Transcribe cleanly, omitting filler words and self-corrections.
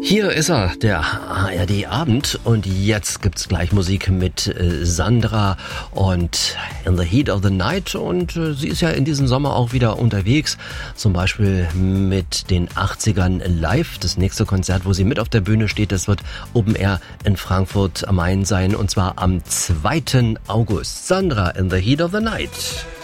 Hier ist er, der ARD-Abend, und jetzt gibt's gleich Musik mit Sandra und In the Heat of the Night, und sie ist ja in diesem Sommer auch wieder unterwegs, zum Beispiel mit den 80ern live. Das nächste Konzert, wo sie mit auf der Bühne steht, das wird Open Air in Frankfurt am Main sein, und zwar am 2. August. Sandra, In the Heat of the Night.